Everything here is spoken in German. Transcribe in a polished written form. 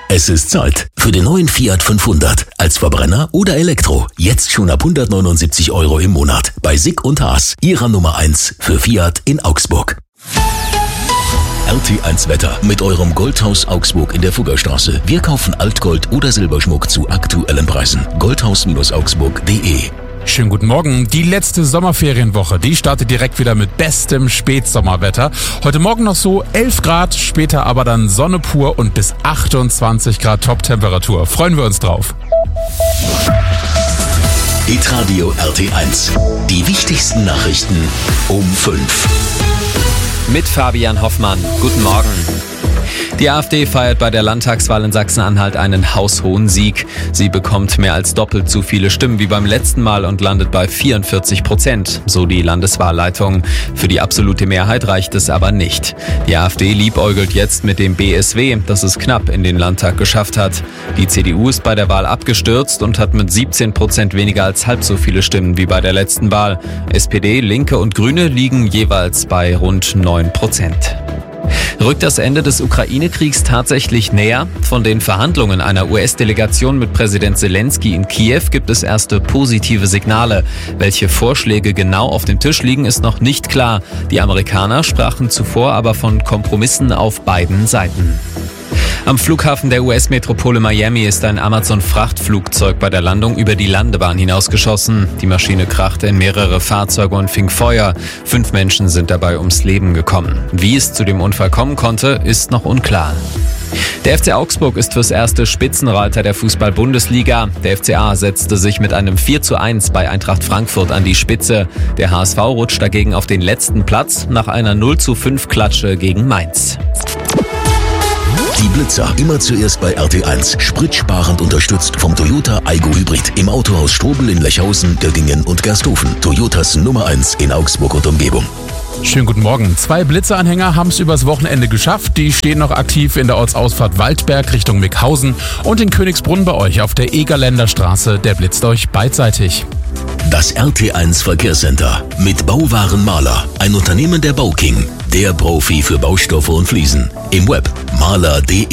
Es ist Zeit für den neuen Fiat 500. Als Verbrenner oder Elektro. Jetzt schon ab 179 € im Monat. Bei Sick und Haas. Ihrer Nummer 1 für Fiat in Augsburg. RT1 Wetter mit eurem Goldhaus Augsburg in der Fuggerstraße. Wir kaufen Altgold oder Silberschmuck zu aktuellen Preisen. Goldhaus-augsburg.de. Schönen guten Morgen. Die letzte Sommerferienwoche, die startet direkt wieder mit bestem Spätsommerwetter. Heute Morgen noch so 11 Grad, später aber dann Sonne pur und bis 28 Grad Top-Temperatur. Freuen wir uns drauf. Hitradio RT1. Die wichtigsten Nachrichten um 5. Mit Fabian Hoffmann. Guten Morgen. Die AfD feiert bei der Landtagswahl in Sachsen-Anhalt einen haushohen Sieg. Sie bekommt mehr als doppelt so viele Stimmen wie beim letzten Mal und landet bei 44%, so die Landeswahlleitung. Für die absolute Mehrheit reicht es aber nicht. Die AfD liebäugelt jetzt mit dem BSW, das es knapp in den Landtag geschafft hat. Die CDU ist bei der Wahl abgestürzt und hat mit 17% weniger als halb so viele Stimmen wie bei der letzten Wahl. SPD, Linke und Grüne liegen jeweils bei rund 9%. Rückt das Ende des Ukraine-Kriegs tatsächlich näher? Von den Verhandlungen einer US-Delegation mit Präsident Zelensky in Kiew gibt es erste positive Signale. Welche Vorschläge genau auf dem Tisch liegen, ist noch nicht klar. Die Amerikaner sprachen zuvor aber von Kompromissen auf beiden Seiten. Am Flughafen der US-Metropole Miami ist ein Amazon-Frachtflugzeug bei der Landung über die Landebahn hinausgeschossen. Die Maschine krachte in mehrere Fahrzeuge und fing Feuer. 5 Menschen sind dabei ums Leben gekommen. Wie es zu dem Unfall kommen konnte, ist noch unklar. Der FC Augsburg ist fürs erste Spitzenreiter der Fußball-Bundesliga. Der FCA setzte sich mit einem 4:1 bei Eintracht Frankfurt an die Spitze. Der HSV rutscht dagegen auf den letzten Platz nach einer 0:5-Klatsche gegen Mainz. Die Blitzer immer zuerst bei RT1. Spritsparend unterstützt vom Toyota Aygo Hybrid. Im Autohaus Strobel in Lechhausen, Göttingen und Gersthofen. Toyotas Nummer 1 in Augsburg und Umgebung. Schönen guten Morgen. 2 Blitzeranhänger haben es übers Wochenende geschafft. Die stehen noch aktiv in der Ortsausfahrt Waldberg Richtung Mickhausen und in Königsbrunn bei euch auf der Egerländer Straße. Der blitzt euch beidseitig. Das RT1 Verkehrscenter mit Bauwaren Mahler. Ein Unternehmen der Bauking. Der Profi für Baustoffe und Fliesen. Im Web mahler.de